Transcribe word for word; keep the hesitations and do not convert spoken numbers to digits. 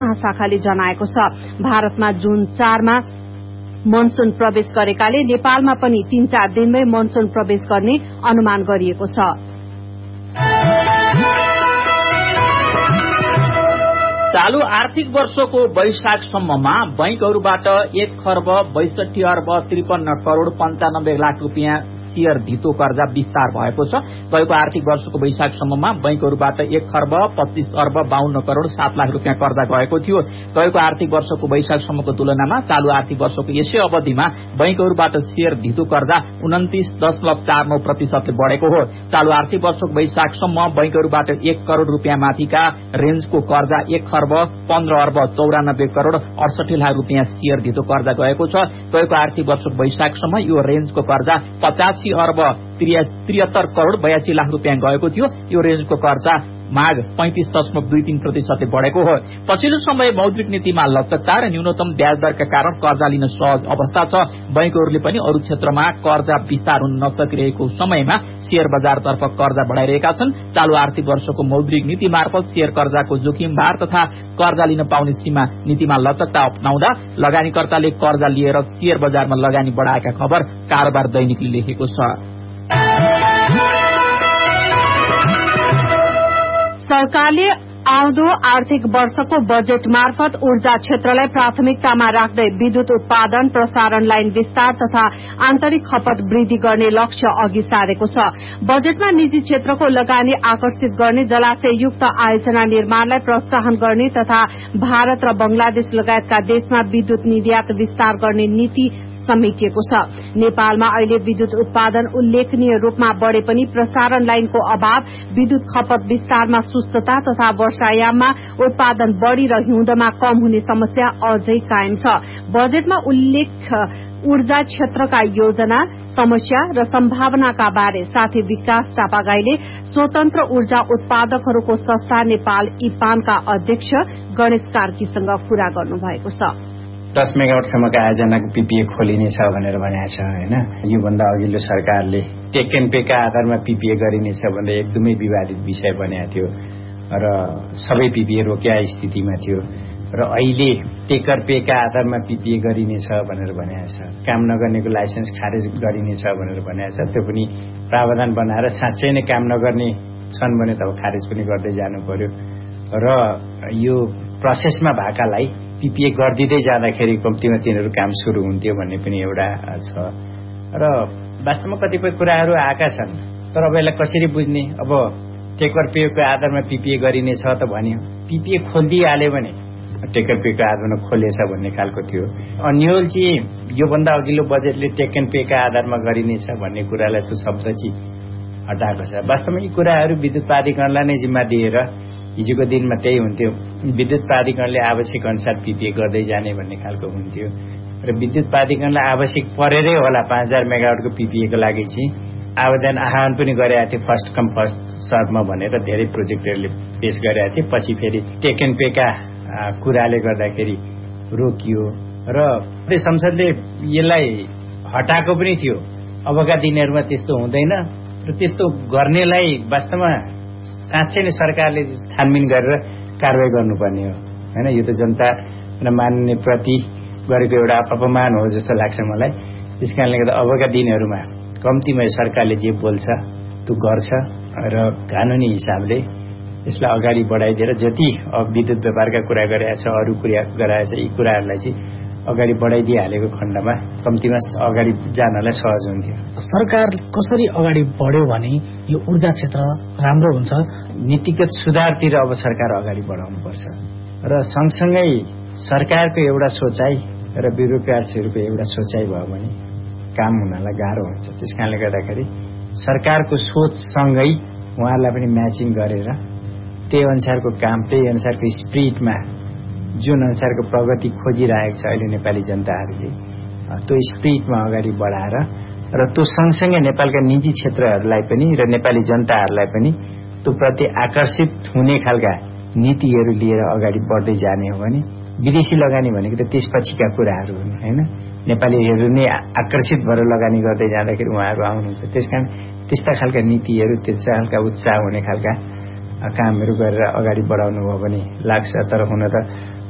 महाशाखाले जनाएको छ। भारतमा जुन चारमा मनसून प्रवेश गरेकाले नेपालमा पनि तीन चार दिनमै मनसून प्रवेश गर्ने अनुमान गरिएको छ। चालू आर्थिक वर्षको वैशाखसम्ममा बैंकहरूबाट एक खर्ब बैसठी अर्ब त्रिपन्न करोड़ पञ्चानब्बे लाख रुपियाँ शेयर धितो कर्जा विस्तार भएको छ। गएको आर्थिक वर्षको वैशाखसम्ममा बैंकहरूबाट एक खर्ब पच्चीस अर्ब बाहन्न करोड़ सात लाख रुपियाँ कर्जा गएको थियो। गएको आर्थिक वर्षको वैशाखसम्मको तुलनामा चालू आर्थिक वर्षको यसै अवधिमा बैंकहरूबाट शेयर धितो कर्जा उन्तिस दशमलव चार नौ प्रतिशतले बढ़ेको हो। चालू आर्थिक वर्षको वैशाखसम्म बैंकहरूबाट एक करोड़ रुपियाँ माथिका रेन्जको कर्जा एक खर्ब पन्ध्र अर्ब चौरानब्बे करोड़ अडसठी लाख रुपियाँ शेयर धितो कर्जा गएको छ। गएको आर्थिक वर्षको वैशाखसम्म यो रेन्जको कर्जा पचासी अर्ब त्रिहत्तर करोड़ बयासी लाख रुपियाँ गएको थियो। यो रेन्जको कर्जा माग पैंतिस दशमलव दुई तीन प्रतिशतले बढ़ेको हो। पछिल्लो समय मौद्रिक नीतिमा लचकता र न्यूनतम ब्याज दरका कारण कर्जा लिन सहज अवस्था छ। बैंकहरूले पनि अरू क्षेत्रमा कर्जा विस्तार हुन नसकिरहेको समयमा शेयर बजारतर्फ कर्जा बढ़ाइरहेका छन्। चालू आर्थिक वर्षको मौद्रिक नीति मार्फत शेयर कर्जाको जोखिम भार तथा कर्जा लिन पाउने सीमा नीतिमा लचकता अपनाउँदा लगानीकर्ताले कर्जा लिएर शेयर बजारमा लगानी बढ़ाएका खबर कारोबार दैनिकले लेखेको छ। सरकारले आउँदो आर्थिक वर्षको बजेट मार्फत ऊर्जा क्षेत्रलाई प्राथमिकतामा राख्दै विद्युत उत्पादन प्रसारण लाइन विस्तार तथा आन्तरिक खपत वृद्धि गर्ने लक्ष्य अघि सारेको छ। बजेटमा निजी क्षेत्रको लगानी आकर्षित गर्ने, जलाशययुक्त आयोजना निर्माणलाई प्रोत्साहन गर्ने तथा भारत र बंगलादेश लगायतका देशमा विद्युत निर्यात विस्तार गर्ने नीति समेटिएको छ। नेपालमा अहिले विद्युत उत्पादन उल्लेखनीय रूपमा बढ़े पनि प्रसारण लाइनको अभाव, विद्युत खपत विस्तारमा सुस्तता तथा वर्षायाममा उत्पादन बढ़ी र हिउँदमा कम हुने समस्या अझै कायम छ। बजेटमा उल्लेख ऊर्जा क्षेत्रका योजना, समस्या र सम्भावनाका बारे साथै विकास चापागाईले स्वतन्त्र ऊर्जा उत्पादकहरूको संस्था नेपाल इपानका अध्यक्ष गणेश कार्कीसँग कुरा गर्नुभएको छ। दस मेगावाटसम्मका आयोजनाको पीपीए खोलिनेछ भनेर भनेको छ हैन। योभन्दा अघिल्लो सरकारले टेक एन्ड पेका आधारमा पीपीए गरिनेछ भन्दै एकदमै विवादित विषय बनेको थियो र सबै पीपीए रोकिया स्थितिमा थियो र अहिले टेकर पेका आधारमा पीपीए गरिनेछ भनेर भनेको छ। काम नगर्नेको लाइसेन्स खारेज गरिनेछ भनेर भनेको छ। त्यो पनि प्रावधान बनाएर साँच्चै नै काम नगर्ने छन् भने त खारेज पनि गर्दै जानु पर्यो र यो प्रोसेसमा भएकालाई पीपीए गरिदिँदै जाँदाखेरि कम्तीमा तिनीहरू काम सुरु हुन्थ्यो भन्ने पनि एउटा छ र वास्तवमा कतिपय कुराहरू आएका छन्। तर अब यसलाई कसरी बुझ्ने? अब टेकर पेको आधारमा पीपीए गरिनेछ त भन्यो, पीपीए खोलिदिइहाल्यो भने टेकर पेको आधारमा खोलेछ भन्ने खालको थियो। अन्यल चाहिँ योभन्दा अघिल्लो बजेटले टेक एन्ड पेका आधारमा गरिनेछ भन्ने कुरालाई त्यो शब्द चाहिँ हटाएको छ। वास्तवमा यी कुराहरू विद्युत प्राधिकरणलाई नै जिम्मा दिएर हिजोको दिनमा त्यही हुन्थ्यो, विद्युत प्राधिकरणले आवश्यक अनुसार पीपीए गर्दै जाने भन्ने खालको हुन्थ्यो र विद्युत प्राधिकरणलाई आवश्यक परेरै होला पाँच हजार मेगावाटको पीपीएको लागि चाहिँ आवेदन आह्वान पनि गरेका थिए फर्स्ट कम फर्स्ट सर्भमा भनेर धेरै प्रोजेक्टहरूले पेश गरेका थिए। पछि फेरि टेक एन्ड पेका कुराले गर्दाखेरि रोकियो र संसदले यसलाई हटाएको पनि थियो। अबका दिनहरूमा त्यस्तो हुँदैन र त्यस्तो गर्नेलाई वास्तवमा साँच्चै नै सरकारले छानबिन गरेर कारवाही गर्नुपर्ने हो हैन। यो त जनता र मान्ने प्रति गरेको एउटा अपमान हो जस्तो लाग्छ मलाई। त्यसकारणले गर्दा अबका दिनहरूमा कम्तीमा सरकारले जे बोल्छ त्यो गर्छ र कानुनी हिसाबले यसलाई अगाडि बढाइदिएर जति विद्युत व्यापारका कुरा गरेका छ, अरू कुरा गराएछ, यी कुराहरूलाई चाहिँ अगाडि बढाइदिइहालेको खण्डमा कम्तीमा अगाडि जानलाई सहज हुन्थ्यो। सरकार कसरी अगाडि बढ्यो भने यो ऊर्जा क्षेत्र राम्रो हुन्छ? नीतिगत सुधारतिर अब सरकार अगाडि बढाउनुपर्छ र सँगसँगै सरकारको एउटा सोचाइ र ब्युरोक्रेट्सहरूको एउटा सोचाइ भयो भने काम हुनलाई गाह्रो हुन्छ। त्यसकारणले गर्दाखेरि सरकारको सोचसँगै उहाँहरूलाई पनि म्याचिङ गरेर त्यही अनुसारको काम, त्यही अनुसारको स्पिरिटमा जुन अनुसारको प्रगति खोजिरहेको छ अहिले नेपाली जनताहरूले त्यो स्पिरिटमा अगाडि बढाएर र त्यो सँगसँगै नेपालका निजी क्षेत्रहरूलाई पनि र नेपाली जनताहरूलाई पनि त्यो प्रति आकर्षित हुने खालका नीतिहरू लिएर अगाडि बढ्दै जाने हो भने विदेशी लगानी भनेको त त्यसपछिका कुराहरू हुन् हैन। नेपालीहरू नै आकर्षित भएर लगानी गर्दै जाँदाखेरि उहाँहरू आउनुहुन्छ। त्यसकारण त्यस्ता खालका नीतिहरू, त्यस्ता खालका उत्साह हुने खालका कामहरू गरेर अगाडि बढाउनु भयो भने लाग्छ। तर हुन त